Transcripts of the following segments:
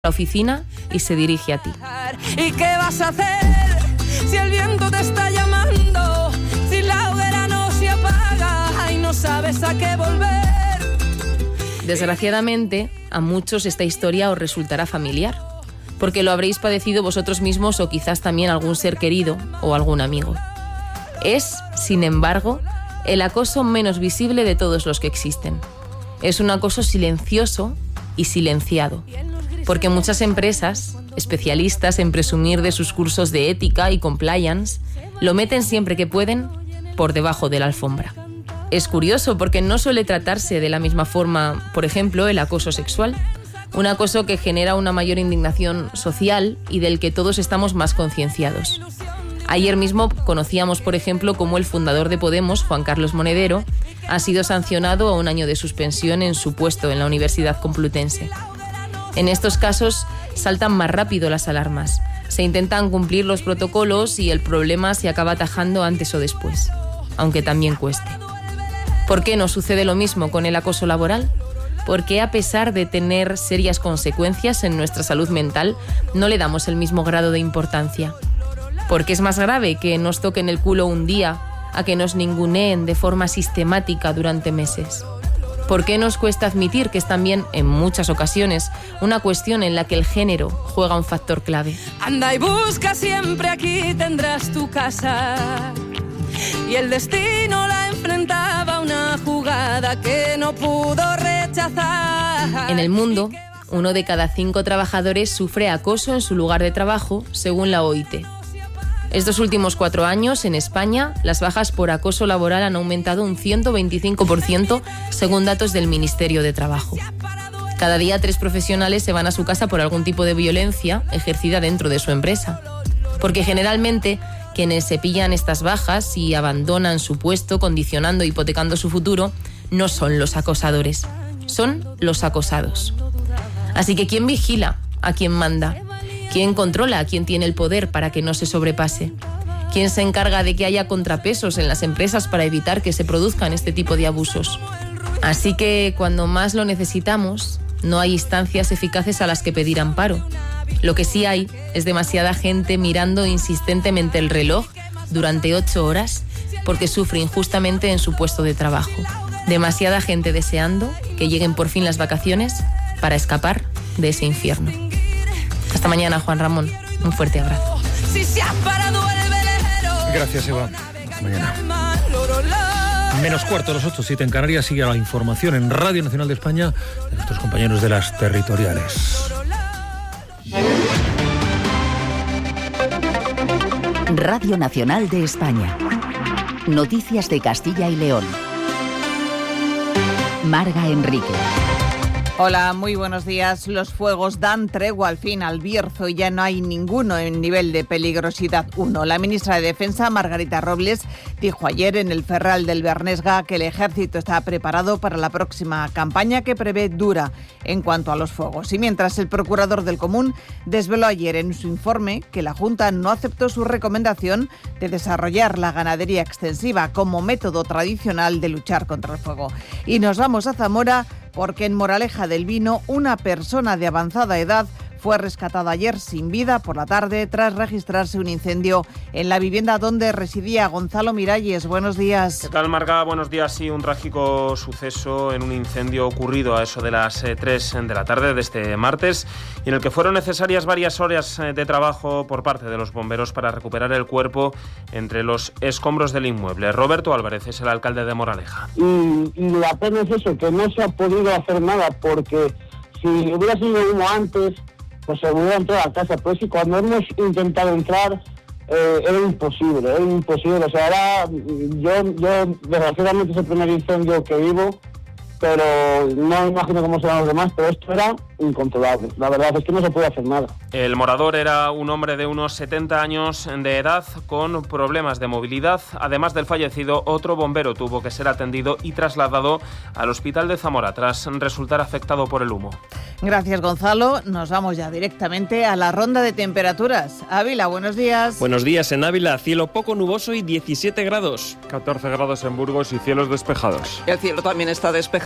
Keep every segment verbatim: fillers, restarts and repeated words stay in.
la oficina y se dirige a ti. ¿Y qué vas a hacer si el viento te está llamando? Si la hoguera no se apaga y no sabes a qué volver. Desgraciadamente, a muchos esta historia os resultará familiar, porque lo habréis padecido vosotros mismos o quizás también algún ser querido o algún amigo. Es, sin embargo, el acoso menos visible de todos los que existen. Es un acoso silencioso y silenciado, porque muchas empresas, especialistas en presumir de sus cursos de ética y compliance, lo meten siempre que pueden por debajo de la alfombra. Es curioso porque no suele tratarse de la misma forma, por ejemplo, el acoso sexual, un acoso que genera una mayor indignación social y del que todos estamos más concienciados. Ayer mismo conocíamos, por ejemplo, cómo el fundador de Podemos, Juan Carlos Monedero, ha sido sancionado a un año de suspensión en su puesto en la Universidad Complutense. En estos casos saltan más rápido las alarmas, se intentan cumplir los protocolos y el problema se acaba atajando antes o después, aunque también cueste. ¿Por qué no sucede lo mismo con el acoso laboral? Porque a pesar de tener serias consecuencias en nuestra salud mental, no le damos el mismo grado de importancia. Porque es más grave que nos toquen el culo un día a que nos ninguneen de forma sistemática durante meses. ¿Por qué nos cuesta admitir que es también, en muchas ocasiones, una cuestión en la que el género juega un factor clave? Anda y busca siempre, aquí tendrás tu casa. Y el destino la enfrentaba a una jugada que no pudo rechazar. En el mundo, uno de cada cinco trabajadores sufre acoso en su lugar de trabajo, según la O I T. Estos últimos cuatro años, en España, las bajas por acoso laboral han aumentado un ciento veinticinco por ciento, según datos del Ministerio de Trabajo. Cada día tres profesionales se van a su casa por algún tipo de violencia ejercida dentro de su empresa. Porque generalmente, quienes se pillan estas bajas y abandonan su puesto, condicionando e hipotecando su futuro, no son los acosadores, son los acosados. Así que, ¿quién vigila a quién manda? ¿Quién controla a quién tiene el poder para que no se sobrepase? ¿Quién se encarga de que haya contrapesos en las empresas para evitar que se produzcan este tipo de abusos? Así que cuando más lo necesitamos, no hay instancias eficaces a las que pedir amparo. Lo que sí hay es demasiada gente mirando insistentemente el reloj durante ocho horas porque sufre injustamente en su puesto de trabajo. Demasiada gente deseando que lleguen por fin las vacaciones para escapar de ese infierno. Hasta mañana, Juan Ramón. Un fuerte abrazo. Gracias, Eva. Hasta mañana. Menos cuarto, las ocho, siete en Canarias. Sigue la información en Radio Nacional de España de nuestros compañeros de las territoriales. Radio Nacional de España. Noticias de Castilla y León. Marga Enrique. Hola, muy buenos días. Los fuegos dan tregua al fin al Bierzo y ya no hay ninguno en nivel de peligrosidad uno. La ministra de Defensa, Margarita Robles, dijo ayer en el Ferral del Bernesga que el ejército está preparado para la próxima campaña que prevé dura en cuanto a los fuegos. Y mientras el procurador del Común desveló ayer en su informe que la Junta no aceptó su recomendación de desarrollar la ganadería extensiva como método tradicional de luchar contra el fuego. Y nos vamos a Zamora, porque en Moraleja del Vino una persona de avanzada edad fue rescatada ayer sin vida por la tarde tras registrarse un incendio en la vivienda donde residía. Gonzalo Miralles, buenos días. ¿Qué tal, Marga? Buenos días. Sí, un trágico suceso en un incendio ocurrido a eso de las eh, tres de la tarde de este martes y en el que fueron necesarias varias horas eh, de trabajo por parte de los bomberos para recuperar el cuerpo entre los escombros del inmueble. Roberto Álvarez es el alcalde de Moraleja. Y, y la pena es eso, que no se ha podido hacer nada porque si hubiera sido uno antes, pues se hubiera entrado a casa, pero sí, cuando hemos intentado entrar, eh, era imposible, era imposible, o sea, era, yo, yo desgraciadamente es el primer incendio que vivo, pero no me imagino cómo serán los demás, pero esto era incontrolable. La verdad es que no se puede hacer nada. El morador era un hombre de unos setenta años de edad con problemas de movilidad. Además del fallecido, otro bombero tuvo que ser atendido y trasladado al hospital de Zamora tras resultar afectado por el humo. Gracias, Gonzalo. Nos vamos ya directamente a la ronda de temperaturas. Ávila, buenos días. Buenos días. En Ávila, cielo poco nuboso y diecisiete grados. catorce grados en Burgos y cielos despejados. El cielo también está despejado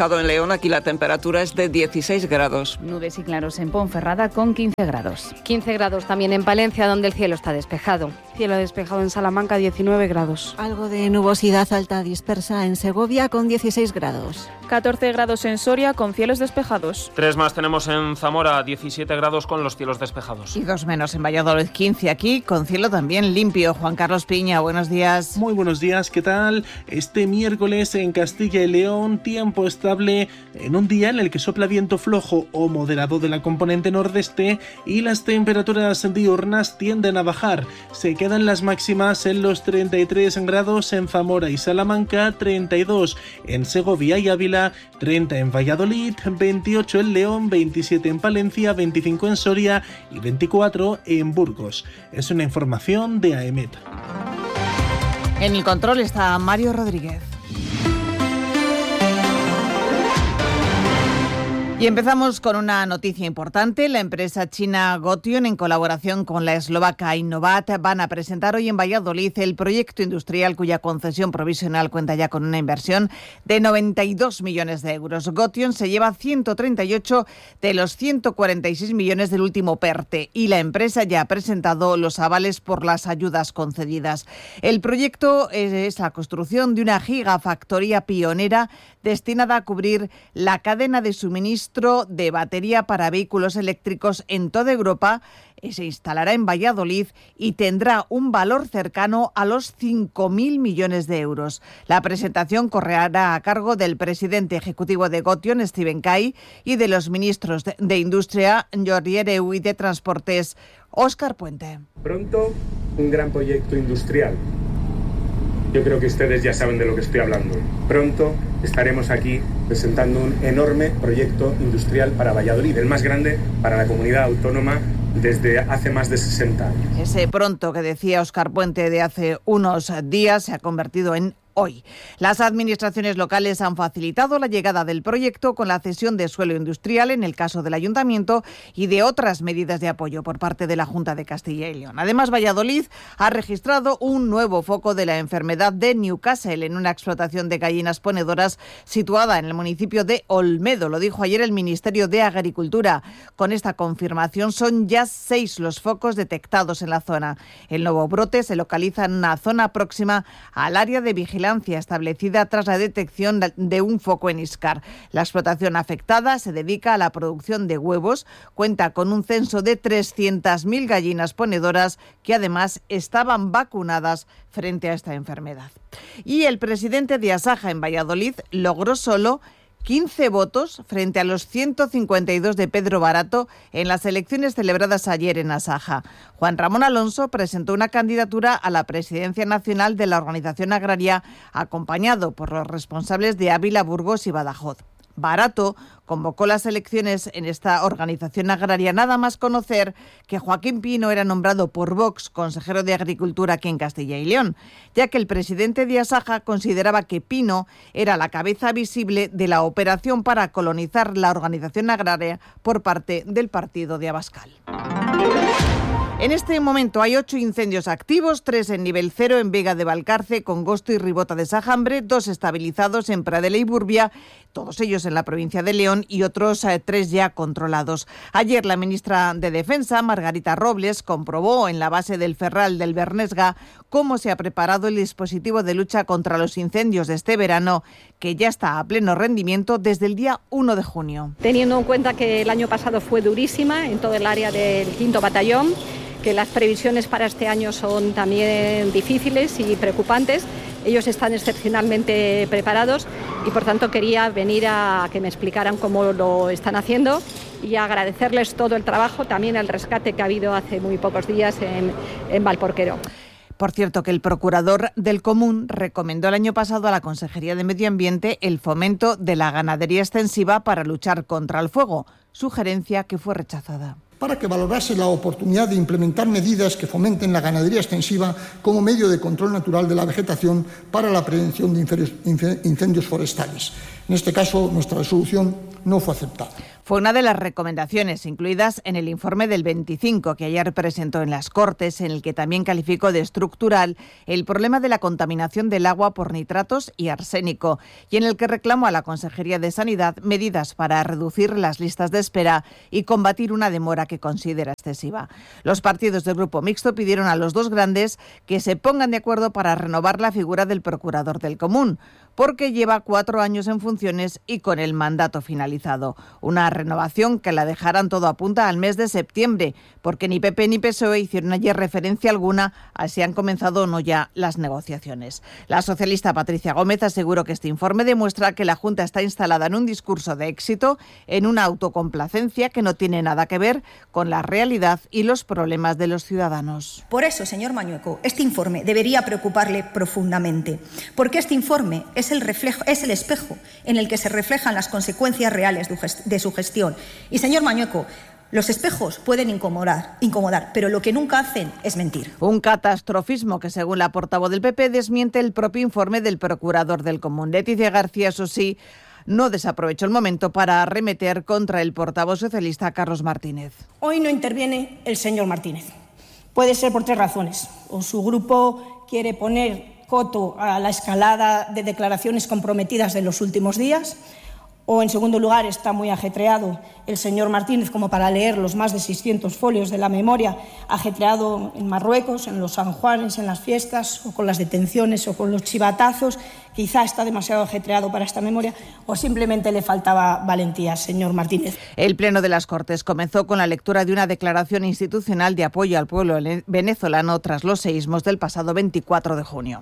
despejado en León, aquí la temperatura es de dieciséis grados. Nubes y claros en Ponferrada con quince grados. quince grados también en Palencia, donde el cielo está despejado. Cielo despejado en Salamanca, diecinueve grados. Algo de nubosidad alta dispersa en Segovia con dieciséis grados. catorce grados en Soria con cielos despejados. Tres más tenemos en Zamora, diecisiete grados con los cielos despejados. Y dos menos en Valladolid, quince aquí, con cielo también limpio. Juan Carlos Piña, buenos días. Muy buenos días, ¿qué tal? Este miércoles en Castilla y León, tiempo estable en un día en el que sopla viento flojo o moderado de la componente nordeste y las temperaturas diurnas tienden a bajar. Se quedan las máximas en los treinta y tres grados en Zamora y Salamanca, treinta y dos en Segovia y Ávila, treinta en Valladolid, veintiocho en León, veintisiete en Palencia, veinticinco en Soria y veinticuatro en Burgos. Es una información de AEMET. En el control está Mario Rodríguez. Y empezamos con una noticia importante. La empresa china Gotion, en colaboración con la eslovaca Innovat, van a presentar hoy en Valladolid el proyecto industrial cuya concesión provisional cuenta ya con una inversión de noventa y dos millones de euros. Gotion se lleva ciento treinta y ocho de los ciento cuarenta y seis millones del último PERTE y la empresa ya ha presentado los avales por las ayudas concedidas. El proyecto es la construcción de una gigafactoría pionera destinada a cubrir la cadena de suministro de batería para vehículos eléctricos en toda Europa. Se instalará en Valladolid y tendrá un valor cercano a los cinco mil millones de euros. La presentación correrá a cargo del presidente ejecutivo de Gotion, Steven Kay, y de los ministros de, de Industria, Jordi Hereu, y de Transportes, Óscar Puente. Pronto, un gran proyecto industrial. Yo creo que ustedes ya saben de lo que estoy hablando. Pronto estaremos aquí presentando un enorme proyecto industrial para Valladolid, el más grande para la comunidad autónoma desde hace más de sesenta años. Ese pronto que decía Óscar Puente de hace unos días se ha convertido en hoy. Las administraciones locales han facilitado la llegada del proyecto con la cesión de suelo industrial en el caso del Ayuntamiento y de otras medidas de apoyo por parte de la Junta de Castilla y León. Además, Valladolid ha registrado un nuevo foco de la enfermedad de Newcastle en una explotación de gallinas ponedoras situada en el municipio de Olmedo. Lo dijo ayer el Ministerio de Agricultura. Con esta confirmación son ya seis los focos detectados en la zona. El nuevo brote se localiza en una zona próxima al área de vigilancia establecida tras la detección de un foco en Iscar. La explotación afectada se dedica a la producción de huevos, cuenta con un censo de trescientas mil gallinas ponedoras que además estaban vacunadas frente a esta enfermedad. Y el presidente de Asaja en Valladolid logró solo quince votos frente a los ciento cincuenta y dos de Pedro Barato en las elecciones celebradas ayer en Asaja. Juan Ramón Alonso presentó una candidatura a la presidencia nacional de la organización agraria, acompañado por los responsables de Ávila, Burgos y Badajoz. Barato convocó las elecciones en esta organización agraria nada más conocer que Joaquín Pino era nombrado por Vox consejero de Agricultura aquí en Castilla y León, ya que el presidente de Asaja consideraba que Pino era la cabeza visible de la operación para colonizar la organización agraria por parte del partido de Abascal. En este momento hay ocho incendios activos, tres en nivel cero en Vega de Valcarce, Congosto y Ribota de Sajambre, dos estabilizados en Pradela y Burbia, todos ellos en la provincia de León y otros eh, tres ya controlados. Ayer la ministra de Defensa, Margarita Robles, comprobó en la base del Ferral del Bernesga cómo se ha preparado el dispositivo de lucha contra los incendios de este verano, que ya está a pleno rendimiento desde el día uno de junio. Teniendo en cuenta que el año pasado fue durísima en todo el área del quinto batallón, que las previsiones para este año son también difíciles y preocupantes. Ellos están excepcionalmente preparados y por tanto quería venir a que me explicaran cómo lo están haciendo y agradecerles todo el trabajo, también el rescate que ha habido hace muy pocos días en, en Valporquero. Por cierto, que el procurador del Común recomendó el año pasado a la Consejería de Medio Ambiente el fomento de la ganadería extensiva para luchar contra el fuego, sugerencia que fue rechazada. Para que valorase la oportunidad de implementar medidas que fomenten la ganadería extensiva como medio de control natural de la vegetación para la prevención de incendios forestales. En este caso, nuestra resolución no fue aceptada. Fue una de las recomendaciones incluidas en el informe del veinticinco que ayer presentó en las Cortes, en el que también calificó de estructural el problema de la contaminación del agua por nitratos y arsénico, y en el que reclamó a la Consejería de Sanidad medidas para reducir las listas de espera y combatir una demora que considera excesiva. Los partidos del Grupo Mixto pidieron a los dos grandes que se pongan de acuerdo para renovar la figura del Procurador del Común, porque lleva cuatro años en funciones y con el mandato finalizado. Una renovación que la dejarán todo a punta al mes de septiembre, porque ni P P ni P S O E hicieron ayer referencia alguna a si han comenzado o no ya las negociaciones. La socialista Patricia Gómez aseguró que este informe demuestra que la Junta está instalada en un discurso de éxito, en una autocomplacencia que no tiene nada que ver con la realidad y los problemas de los ciudadanos. Por eso, señor Mañueco, este informe debería preocuparle profundamente, porque este informe es el reflejo, es el espejo en el que se reflejan las consecuencias reales de su gestión. Y, señor Mañueco, los espejos pueden incomodar, incomodar, pero lo que nunca hacen es mentir. Un catastrofismo que, según la portavoz del P P, desmiente el propio informe del Procurador del Común. Leticia García, eso sí, no desaprovechó el momento para arremeter contra el portavoz socialista Carlos Martínez. Hoy no interviene el señor Martínez. Puede ser por tres razones. O su grupo quiere poner coto a la escalada de declaraciones comprometidas de los últimos días, o, en segundo lugar, está muy ajetreado el señor Martínez como para leer los más de seiscientos folios de la memoria, ajetreado en Marruecos, en los San Juanes, en las fiestas, o con las detenciones, o con los chivatazos. Quizá está demasiado ajetreado para esta memoria, o simplemente le faltaba valentía, señor Martínez. El Pleno de las Cortes comenzó con la lectura de una declaración institucional de apoyo al pueblo venezolano tras los seísmos del pasado veinticuatro de junio.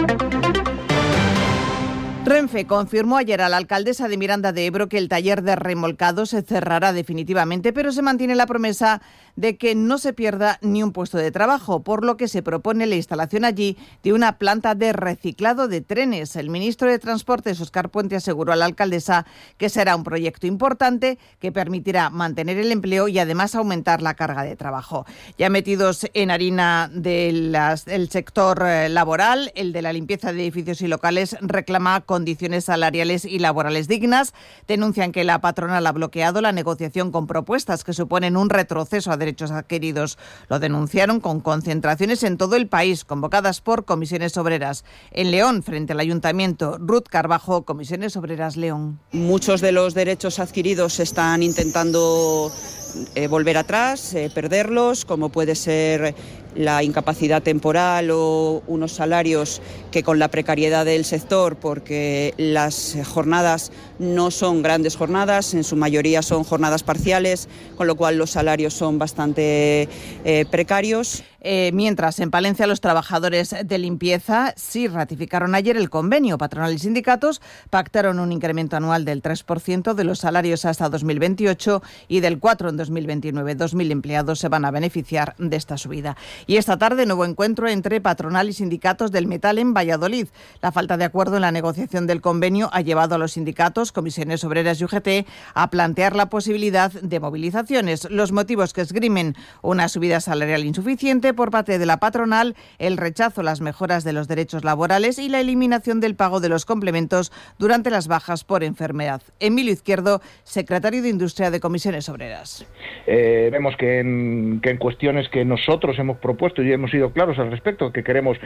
Renfe confirmó ayer a la alcaldesa de Miranda de Ebro que el taller de remolcado se cerrará definitivamente, pero se mantiene la promesa de que no se pierda ni un puesto de trabajo, por lo que se propone la instalación allí de una planta de reciclado de trenes. El ministro de Transportes, Óscar Puente, aseguró a la alcaldesa que será un proyecto importante que permitirá mantener el empleo y además aumentar la carga de trabajo. Ya metidos en harina de las, del sector laboral, el de la limpieza de edificios y locales reclama condiciones salariales y laborales dignas. Denuncian que la patronal ha bloqueado la negociación con propuestas que suponen un retroceso a derechos adquiridos. Lo denunciaron con concentraciones en todo el país, convocadas por comisiones obreras. En León, frente al Ayuntamiento, Ruth Carbajo, Comisiones Obreras León. Muchos de los derechos adquiridos se están intentando eh, volver atrás, eh, perderlos, como puede ser la incapacidad temporal o unos salarios que, con la precariedad del sector, porque las jornadas no son grandes jornadas, en su mayoría son jornadas parciales, con lo cual los salarios son bastante eh, precarios. Eh, mientras, en Palencia, los trabajadores de limpieza sí ratificaron ayer el convenio. Patronal y sindicatos pactaron un incremento anual del tres por ciento de los salarios hasta dos mil veintiocho y del cuatro por ciento en dos mil veintinueve. dos mil empleados se van a beneficiar de esta subida. Y esta tarde, nuevo encuentro entre patronal y sindicatos del metal en Valladolid. La falta de acuerdo en la negociación del convenio ha llevado a los sindicatos, comisiones obreras y U G T a plantear la posibilidad de movilizaciones. Los motivos que esgrimen: una subida salarial insuficiente por parte de la patronal, el rechazo a las mejoras de los derechos laborales y la eliminación del pago de los complementos durante las bajas por enfermedad. Emilio Izquierdo, secretario de Industria de Comisiones Obreras. Eh, vemos que en, que en cuestiones que nosotros hemos propuesto y hemos sido claros al respecto, que queremos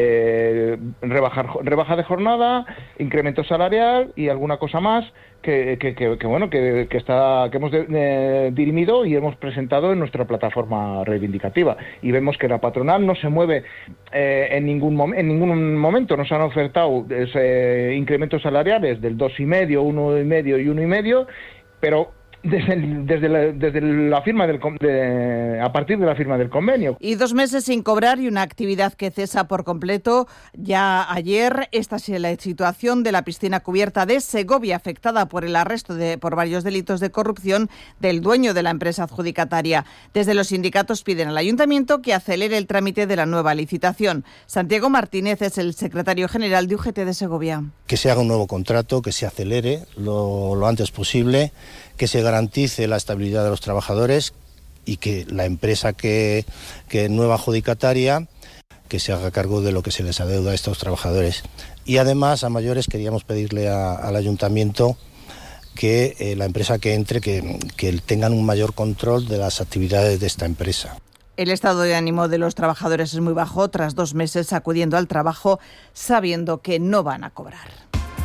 eh, rebajar rebaja de jornada, incremento salarial y alguna cosa más que, que, que, que bueno que, que está que hemos de, eh, dirimido y hemos presentado en nuestra plataforma reivindicativa, y vemos que la patronal no se mueve eh, en ningún mom- en ningún momento. Nos han ofertado ese, incrementos salariales del dos y medio, uno y medio y uno y medio, pero Desde, el, desde, la, desde la firma del de, a partir de la firma del convenio. Y dos meses sin cobrar y una actividad que cesa por completo ya ayer. Esta es la situación de la piscina cubierta de Segovia, afectada por el arresto de por varios delitos de corrupción del dueño de la empresa adjudicataria. Desde los sindicatos piden al ayuntamiento que acelere el trámite de la nueva licitación. Santiago Martínez es el secretario general de U G T de Segovia. Que se haga un nuevo contrato, que se acelere lo, lo antes posible, que se garantice la estabilidad de los trabajadores y que la empresa que, que nueva adjudicataria que se haga cargo de lo que se les adeuda a estos trabajadores. Y además, a mayores, queríamos pedirle a, al ayuntamiento que eh, la empresa que entre, que, que tengan un mayor control de las actividades de esta empresa. El estado de ánimo de los trabajadores es muy bajo tras dos meses acudiendo al trabajo sabiendo que no van a cobrar.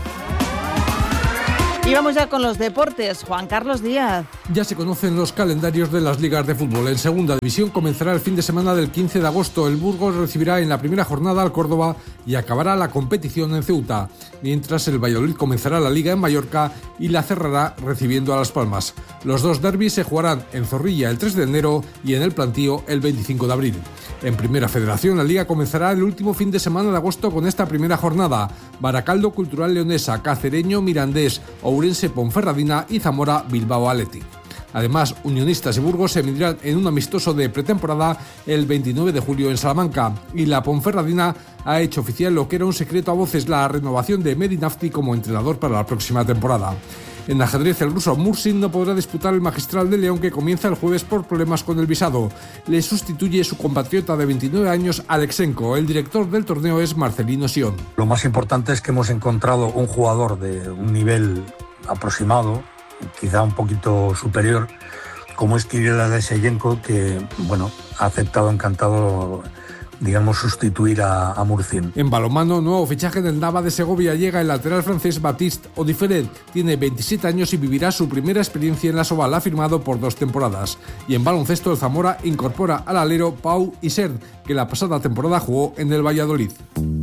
Y vamos ya con los deportes. Juan Carlos Díaz. Ya se conocen los calendarios de las ligas de fútbol. En segunda división comenzará el fin de semana del quince de agosto. El Burgos recibirá en la primera jornada al Córdoba y acabará la competición en Ceuta. Mientras el Valladolid comenzará la liga en Mallorca y la cerrará recibiendo a Las Palmas. Los dos derbis se jugarán en Zorrilla el tres de enero y en el Plantío el veinticinco de abril. En Primera Federación, la liga comenzará el último fin de semana de agosto con esta primera jornada. Baracaldo Cultural Leonesa, Cacereño Mirandés, Ourense Ponferradina y Zamora Bilbao Athletic. Además, Unionistas y Burgos se medirán en un amistoso de pretemporada el veintinueve de julio en Salamanca, y la Ponferradina ha hecho oficial lo que era un secreto a voces, la renovación de Mehdi Nafti como entrenador para la próxima temporada. En ajedrez, el ruso Mursin no podrá disputar el Magistral de León, que comienza el jueves por problemas con el visado. Le sustituye su compatriota de veintinueve años, Alexenko. El director del torneo es Marcelino Sion. Lo más importante es que hemos encontrado un jugador de un nivel aproximado, quizá un poquito superior, como es Kirill Aleksyenko, que bueno, ha aceptado encantado, digamos, sustituir a, a Murcin. En balonmano, nuevo fichaje del Nava de Segovia. Llega el lateral francés Baptiste Odiferet. Tiene veintisiete años y vivirá su primera experiencia en la Soval. Ha firmado por dos temporadas. Y en baloncesto, el Zamora incorpora al alero Pau Isern, que la pasada temporada jugó en el Valladolid.